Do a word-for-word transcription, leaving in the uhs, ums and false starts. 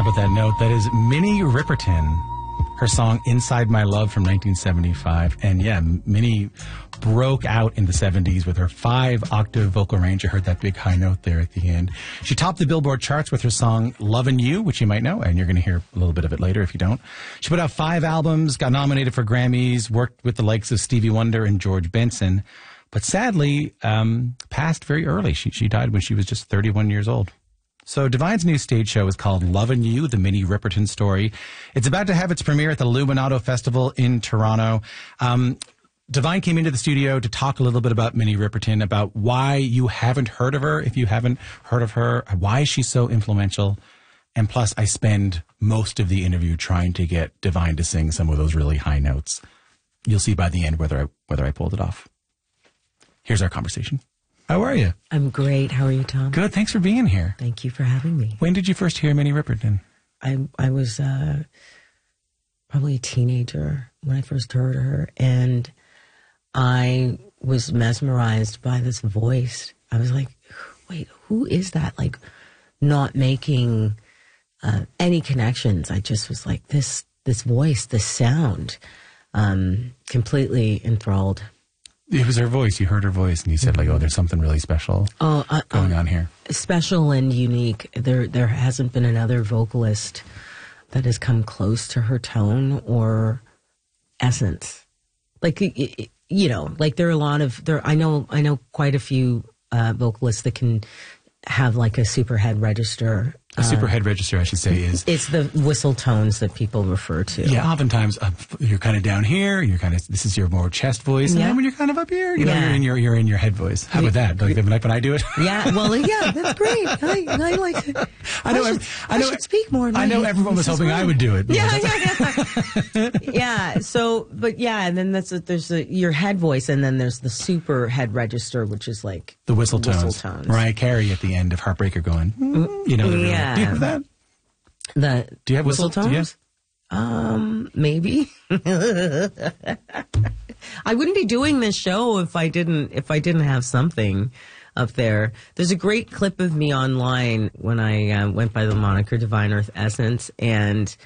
about that note? That is Minnie Riperton. Her song Inside My Love from nineteen seventy-five. And yeah, Minnie broke out in the seventies with her five-octave vocal range. You heard that big high note there at the end. She topped the Billboard charts with her song Lovin' You, which you might know, and you're going to hear a little bit of it later if you don't. She put out five albums, got nominated for Grammys, worked with the likes of Stevie Wonder and George Benson, but sadly um, passed very early. She, she died when she was just thirty-one years old. So Divine's new stage show is called Lovin' You, the Minnie Riperton story. It's about to have its premiere at the Luminato Festival in Toronto. Um, Divine came into the studio to talk a little bit about Minnie Riperton, about why you haven't heard of her, if you haven't heard of her, why she's so influential. And plus, I spend most of the interview trying to get Divine to sing some of those really high notes. You'll see by the end whether I, whether I pulled it off. Here's our conversation. How are you? I'm great. How are you, Tom? Good. Thanks for being here. Thank you for having me. When did you first hear Minnie Riperton? I I was uh, probably a teenager when I first heard her, and I was mesmerized by this voice. I was like, wait, who is that? Like, not making uh, any connections. I just was like, this this voice, this sound, um, completely enthralled. It was her voice. You heard her voice, and you said, like, oh, there's something really special oh, uh, going uh, on here. Special and unique. There there hasn't been another vocalist that has come close to her tone or essence. Like, you know, like there are a lot of, there. I know, I know quite a few uh, vocalists that can have like a super head register. A super head register, I should say, is... It's the whistle tones that people refer to. Yeah, oftentimes uh, you're kind of down here, you're kind of, this is your more chest voice, and yeah. then when you're kind of up here, you know, yeah. you're in your, you're in your head voice. How about that? Like, like when I do it? Yeah, well, yeah, that's great. I, I like it. I know, I should, I, know, I should speak more. I know everyone was hoping well. I would do it. Yeah, yeah, yeah. Yeah, so, but yeah, and then that's a, there's a, your head voice, and then there's the super head register, which is like... The whistle tones. Whistle tones. Mariah Carey at the end of Heartbreaker going, mm, you know, yeah. Do you have that? The Do you have whistle, whistle tones? Um, maybe. I wouldn't be doing this show if I didn't if I didn't have something up there. There's a great clip of me online when I uh, went by the moniker Divine Earth Essence, and